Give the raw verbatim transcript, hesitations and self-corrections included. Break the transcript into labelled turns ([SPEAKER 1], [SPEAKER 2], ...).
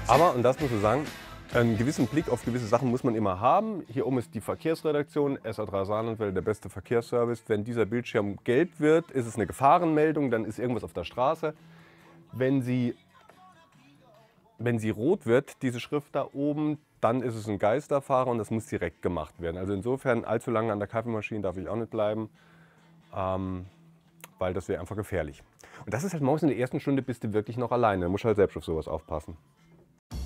[SPEAKER 1] Aber, und das muss ich sagen, einen gewissen Blick auf gewisse Sachen muss man immer haben. Hier oben ist die Verkehrsredaktion, S A drei Saarlandwelle, der beste Verkehrsservice. Wenn dieser Bildschirm gelb wird, ist es eine Gefahrenmeldung, dann ist irgendwas auf der Straße. Wenn sie, wenn sie rot wird, diese Schrift da oben, dann ist es ein Geisterfahrer und das muss direkt gemacht werden. Also insofern, allzu lange an der Kaffeemaschine darf ich auch nicht bleiben, ähm, weil das wäre einfach gefährlich. Und das ist halt morgens in der ersten Stunde bist du wirklich noch alleine, du musst halt selbst auf sowas aufpassen.